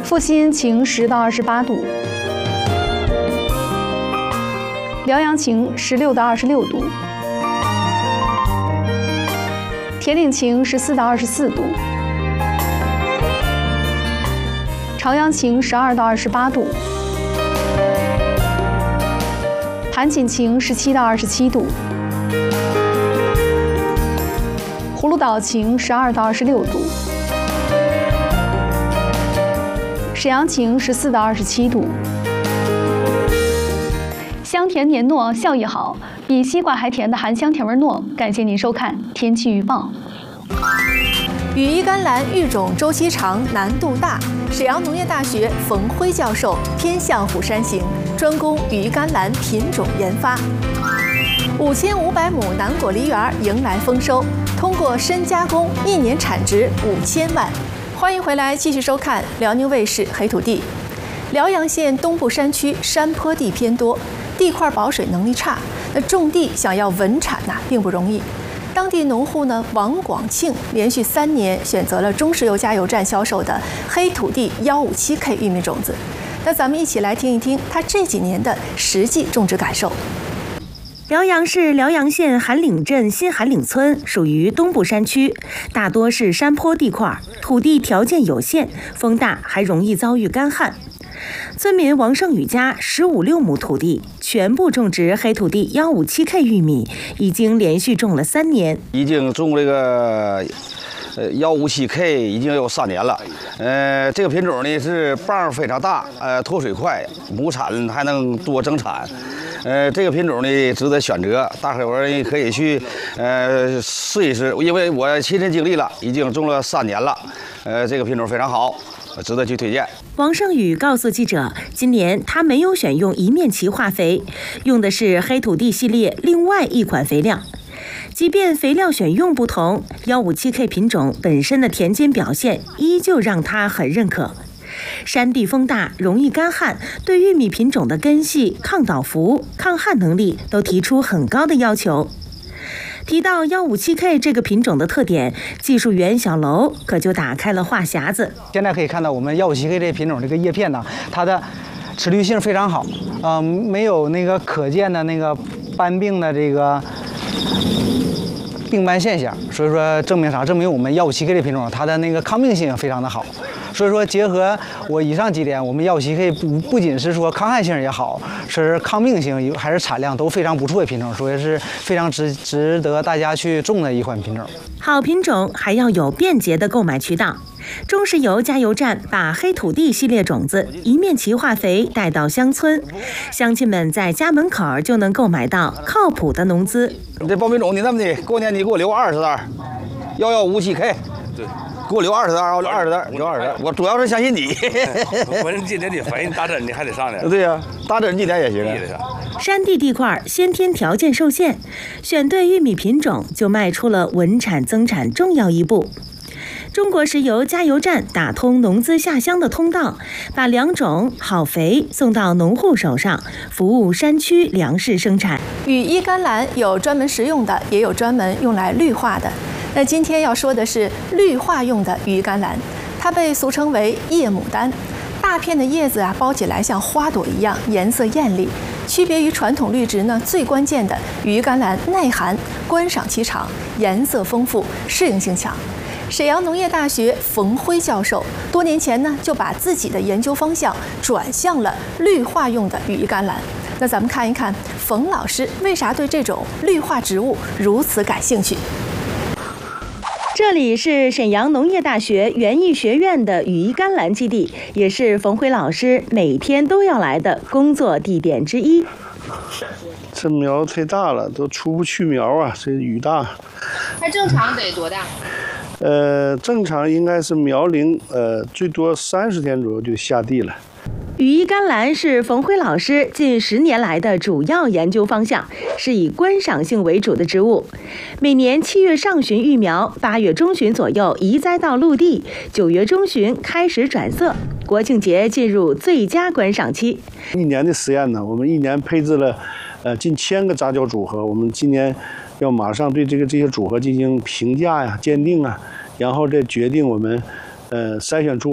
阜新晴10到28度，辽阳晴16到26度，铁岭晴14到24度，朝阳晴12到28度，盘锦晴17到27度，葫芦岛晴12到26度，沈阳晴14到27度。香甜黏糯，效益好，比西瓜还甜的含香甜味糯。感谢您收看天气预报。 羽衣甘蓝育种周期长，难度大。沈阳农业大学冯辉教授偏向虎山行，专攻羽衣甘蓝品种研发。5500亩南果梨园迎来丰收，通过深加工，1年产值5000万。欢迎回来，继续收看辽宁卫视黑土地。辽阳县东部山区山坡地偏多，地块保水能力差，那种地想要稳产并不容易。当地农户王广庆连续3年选择了中石油加油站销售的黑土地157K 玉米种子。那咱们一起来听一听他这几年的实际种植感受。 辽阳市辽阳县韩岭镇新韩岭村属于东部山区，大多是山坡地块，土地条件有限，风大还容易遭遇干旱。村民王胜宇家15.6亩土地，全部种植黑土地157K 玉米，已经连续种了3年。 已经种这个157K 已经有3年了。这个品种呢是棒非常大，脱水快，亩产还能多增产。这个品种呢值得选择，大伙儿可以去试一试，因为我亲身经历了，已经种了3年了。这个品种非常好，值得去推荐。 王胜宇告诉记者，今年他没有选用一面旗化肥，用的是黑土地系列另外一款肥料。即便肥料选用不同，157K 品种本身的田间表现依旧让他很认可。山地风大，容易干旱，对玉米品种的根系、抗倒伏、抗旱能力都提出很高的要求。提到157K 这个品种的特点，技术员小楼可就打开了话匣子。 现在可以看到我们157K 这品种这个叶片它的持绿性非常好，没有那个可见的那个斑病的这个病斑现象，所以说证明啥？证明我们157K 这品种它的那个抗病性非常的好。所以说结合我以上几点，我们157K不仅是说抗旱性也好，是抗病性还是产量都非常不错的品种，所以是非常值得大家去种的一款品种。 好品种还要有便捷的购买渠道。中石油加油站把黑土地系列种子一面旗化肥带到乡村，乡亲们在家门口就能购买到靠谱的农资。 这苞米种你那么的，过年你给我留20袋，157K。对。给我留20袋，20袋，留20袋。我主要是相信你。 关键今年得反映大针，你还得上来。 对呀，大针今年也行。 山地地块先天条件受限，选对玉米品种就迈出了稳产增产重要一步。中国石油加油站打通农资下乡的通道，把良种好肥送到农户手上，服务山区粮食生产。 羽衣甘蓝有专门食用的，也有专门用来绿化的。那今天要说的是绿化用的羽衣甘蓝，它被俗称为叶牡丹，大片的叶子包起来像花朵一样，颜色艳丽。区别于传统绿植最关键的羽衣甘蓝耐寒、观赏期长、颜色丰富、适应性强。沈阳农业大学冯辉教授多年前就把自己的研究方向转向了绿化用的羽衣甘蓝。那咱们看一看冯老师为啥对这种绿化植物如此感兴趣。 这里是沈阳农业大学园艺学院的羽衣甘蓝基地，也是冯辉老师每天都要来的工作地点之一。 这苗太大了，都出不去苗啊！这雨大。 它正常得多大？ 正常应该是苗龄最多30天左右就下地了。 羽衣甘蓝是冯辉老师近10年来的主要研究方向，是以观赏性为主的植物。每年7月上旬育苗，8月中旬左右移栽到陆地，9月中旬开始转色，国庆节进入最佳观赏期。 一年的实验呢，我们一年配置了近1000个杂交组合，我们今年要马上对这些组合进行评价呀、鉴定啊，然后再决定我们筛选出